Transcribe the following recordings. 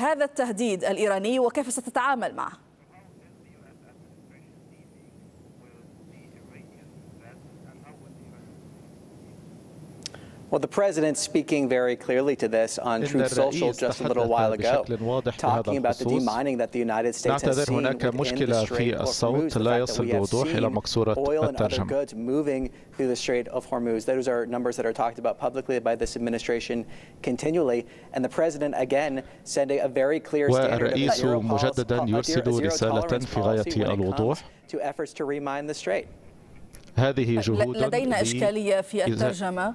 هذا التهديد الإيراني وكيف ستتعامل معه؟ Well, the president speaking very clearly to this on Truth Social just a little while ago, talking about the demining that the United States has seen within the Strait of Hormuz, the fact that we have seen oil and other goods moving through the Strait of Hormuz. Those are numbers that are talked about publicly by this administration continually, and the president again sending a very clear standard of zero tolerance to efforts to remine the Strait. لدينا إشكالية في الترجمة،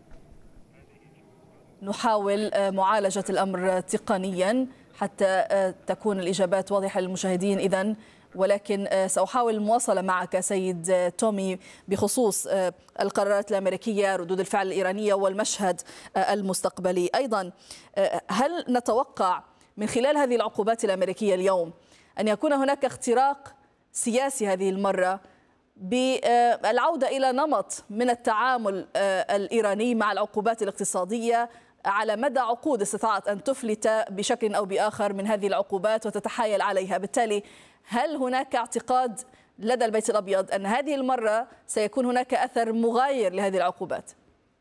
نحاول معالجة الأمر تقنيا حتى تكون الإجابات واضحة للمشاهدين إذن، ولكن سأحاول المواصلة معك سيد تومي بخصوص القرارات الأمريكية، ردود الفعل الإيرانية والمشهد المستقبلي. أيضا هل نتوقع من خلال هذه العقوبات الأمريكية اليوم أن يكون هناك اختراق سياسي هذه المرة بالعودة إلى نمط من التعامل الإيراني مع العقوبات الاقتصادية على مدى عقود استطاعت أن تفلت بشكل أو بآخر من هذه العقوبات وتتحايل عليها؟ بالتالي هل هناك اعتقاد لدى البيت الأبيض أن هذه المرة سيكون هناك أثر مغاير لهذه العقوبات؟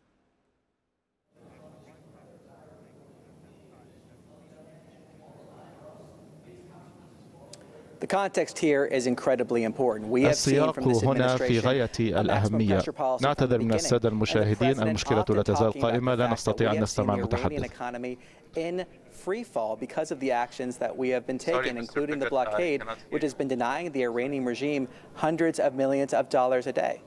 السياق هنا في غاية الأهمية. نعتذر من السادة المشاهدين، المشكلة لا تزال قائمة، لا نستطيع أن نستمع المتحدث. Free fall because of the actions that we have been taking, including the blockade, which has been denying the Iranian regime hundreds of millions of dollars a day.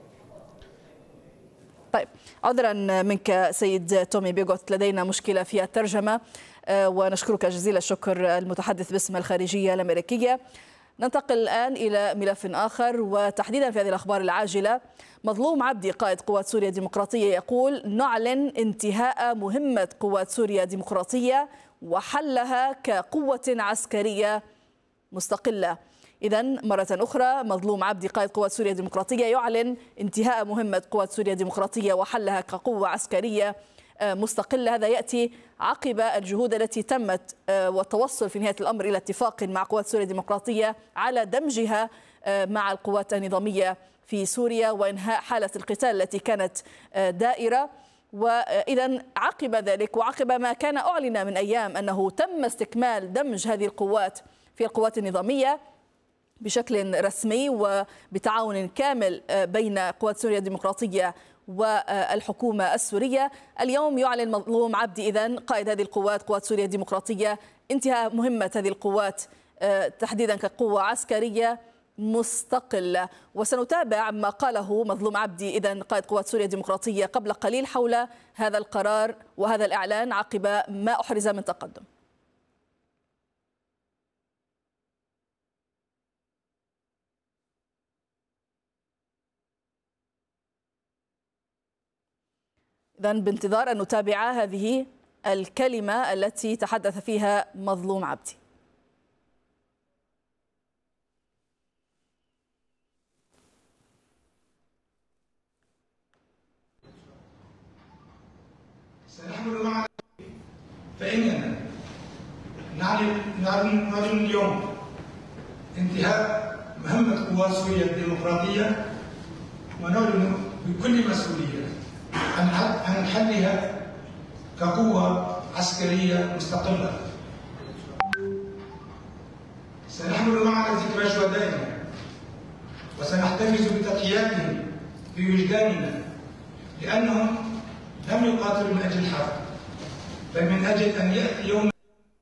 طيب، عذرا منك سيد تومي بيغوت، لدينا مشكلة في الترجمة، ونشكرك جزيل الشكر المتحدث باسم الخارجية الأمريكية. ننتقل الآن إلى ملف آخر، وتحديدا في هذه الأخبار العاجلة. مظلوم عبدي قائد قوات سوريا الديمقراطية يقول: نعلن انتهاء مهمة قوات سوريا الديمقراطية وحلها كقوة عسكرية مستقلة. إذن مرة أخرى مظلوم عبدي قائد قوات سوريا الديمقراطية يعلن انتهاء مهمة قوات سوريا الديمقراطية وحلها كقوة عسكرية مستقلة. هذا يأتي عقب الجهود التي تمت والتوصل في نهاية الأمر إلى اتفاق مع قوات سوريا الديمقراطية على دمجها مع القوات النظامية في سوريا وإنهاء حالة القتال التي كانت دائرة. وإذا عقب ذلك وعقب ما كان أعلن من أيام أنه تم استكمال دمج هذه القوات في القوات النظامية بشكل رسمي وبتعاون كامل بين قوات سوريا الديمقراطية والحكومة السورية، اليوم يعلن مظلوم عبدي إذن قائد هذه القوات قوات سوريا الديمقراطية انتهاء مهمة هذه القوات تحديدا كقوة عسكرية مستقلة. وسنتابع ما قاله مظلوم عبدي إذن قائد قوات سوريا الديمقراطية قبل قليل حول هذا القرار وهذا الإعلان عقب ما أحرز من تقدم. إذن بانتظار أن نتابع هذه الكلمة التي تحدث فيها مظلوم عبدي. سنحمل معنا فإننا نعلن اليوم انتهاء مهمة قوات سوريا الديمقراطية، ونعلن بكل مسؤولية عن حلها كقوة عسكرية مستقلة. سنحمل معنا ذكرى شهدائنا وسنحتفظ بتضحياتهم في وجداننا، لأنهم لم يقاتلوا من أجل الحرب بل من أجل أن يأتي يوم.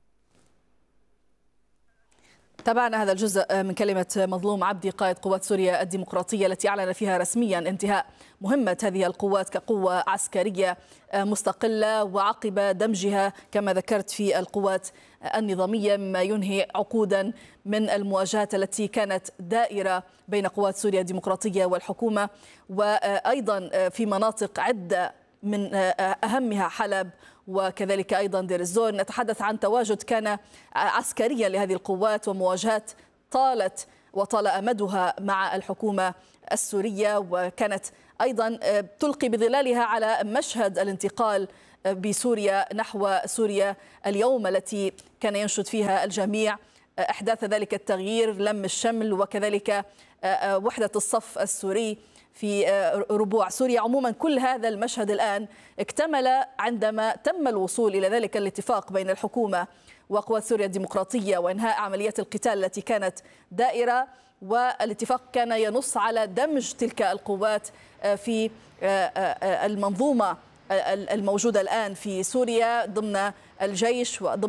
تابعنا هذا الجزء من كلمة مظلوم عبدي قائد قوات سوريا الديمقراطية التي أعلن فيها رسميا انتهاء مهمة هذه القوات كقوة عسكرية مستقلة وعقب دمجها كما ذكرت في القوات النظامية، مما ينهي عقودا من المواجهات التي كانت دائرة بين قوات سوريا الديمقراطية والحكومة، وأيضا في مناطق عدة من أهمها حلب وكذلك أيضا دير الزور. نتحدث عن تواجد كان عسكريا لهذه القوات ومواجهات طال أمدها مع الحكومة السورية، وكانت أيضا تلقي بظلالها على مشهد الانتقال بسوريا نحو سوريا اليوم التي كان ينشد فيها الجميع إحداث ذلك التغيير، لم الشمل، وكذلك وحدة الصف السوري في ربوع سوريا. عموما كل هذا المشهد الآن اكتمل عندما تم الوصول إلى ذلك الاتفاق بين الحكومة وقوات سوريا الديمقراطية وإنهاء عمليات القتال التي كانت دائرة، والاتفاق كان ينص على دمج تلك القوات في المنظومة الموجودة الآن في سوريا ضمن الجيش وضمن